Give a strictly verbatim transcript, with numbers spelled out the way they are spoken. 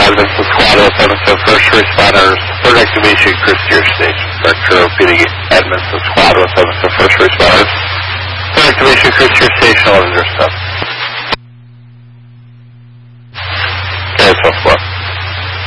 Edmondson Squad oh seven seven, first responders, third activation, Chris to your station. Director repeating Edmondson Squad oh seven seven, first responders, third activation, Chris to your station, eleven zero seven. Okay, so far.